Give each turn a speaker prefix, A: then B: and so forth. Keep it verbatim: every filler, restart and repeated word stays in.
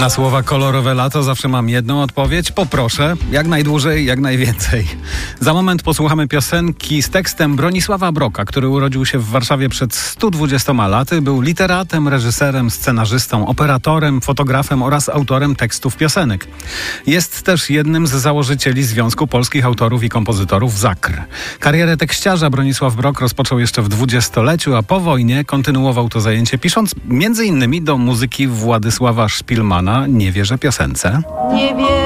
A: Na słowa kolorowe lato zawsze mam jedną odpowiedź. Poproszę, jak najdłużej, jak najwięcej. Za moment posłuchamy piosenki z tekstem Bronisława Broka, który urodził się w Warszawie przed stu dwudziestoma laty. Był literatem, reżyserem, scenarzystą, operatorem, fotografem oraz autorem tekstów piosenek. Jest też jednym z założycieli Związku Polskich Autorów i Kompozytorów ZAKR. Karierę tekściarza Bronisław Brok rozpoczął jeszcze w dwudziestoleciu, a po wojnie kontynuował to zajęcie, pisząc między innymi do muzyki Władysława Szpilmana Nie wierzę piosence.
B: Nie wierzę